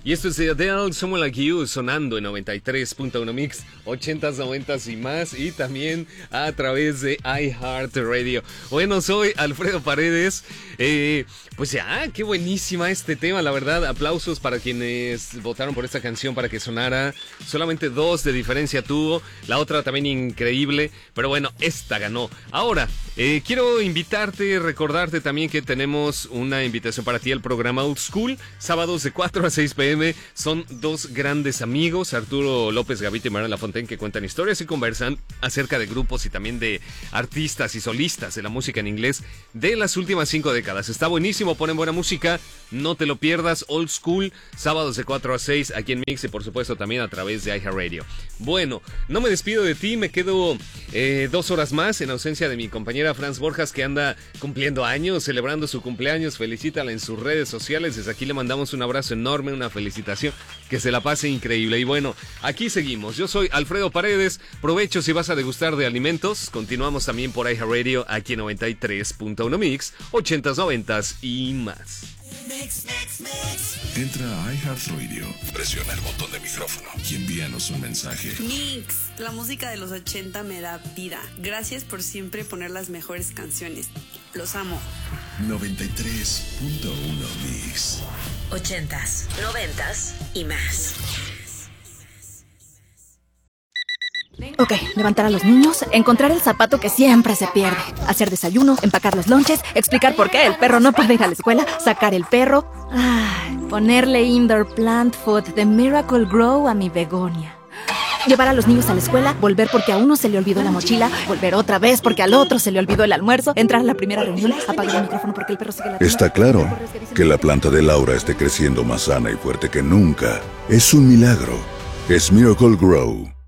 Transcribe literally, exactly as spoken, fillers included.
Y esto es de Adele, Someone Like You, sonando en noventa y tres punto uno Mix, ochentas, noventas y más, y también a través de iHeartRadio. Bueno, soy Alfredo Paredes. Eh, pues ya, qué buenísima este tema, la verdad. Aplausos para quienes votaron por esta canción para que sonara. Solamente dos de diferencia tuvo, la otra también increíble, pero bueno, esta ganó. Ahora, eh, quiero invitarte, recordarte también que tenemos una invitación para ti al programa Old School, sábados de cuatro a seis pe eme. Son dos grandes amigos, Arturo López Gavito y Mariana Lafontaine, que cuentan historias y conversan acerca de grupos y también de artistas y solistas de la música en inglés de las últimas cinco décadas. Está buenísimo, ponen buena música, no te lo pierdas. Old School, sábados de cuatro a seis aquí en Mix y por supuesto también a través de iHeartRadio. Bueno, no me despido de ti, me quedo eh, dos horas más en ausencia de mi compañera Franz Borjas, que anda cumpliendo años, celebrando su cumpleaños. Felicítala en sus redes sociales, desde aquí le mandamos un abrazo enorme, una felicitación, que se la pase increíble. Y bueno, aquí seguimos, yo soy Alfredo Paredes, provecho si vas a degustar de alimentos. Continuamos también por iHeartRadio, aquí en noventa y tres punto uno Mix, ochentas, noventas y más. Mix, mix, mix. Entra a iHeartRadio, presiona el botón de micrófono y envíanos un mensaje. Mix, la música de los ochenta me da vida. Gracias por siempre poner las mejores canciones. Los amo. noventa y tres punto uno Mix. Ochentas, noventas y más. Ok, levantar a los niños, encontrar el zapato que siempre se pierde, hacer desayuno, empacar los lonches, explicar por qué el perro no puede ir a la escuela, sacar el perro, ay, ponerle indoor plant food de Miracle Grow a mi begonia. Llevar a los niños a la escuela, volver porque a uno se le olvidó la mochila, volver otra vez porque al otro se le olvidó el almuerzo, entrar a la primera reunión, apagar el micrófono porque el perro sigue latiendo. Está claro que la planta de Laura esté creciendo más sana y fuerte que nunca. Es un milagro. Es Miracle Grow.